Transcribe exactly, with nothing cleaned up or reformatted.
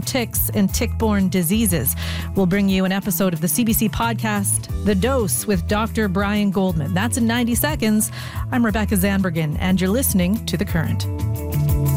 ticks and tick-borne diseases. We'll bring you an episode of the C B C podcast, The Dose, with Doctor Brian Goldman. That's in ninety seconds. I'm Rebecca Zandbergen, and you're listening to The Current.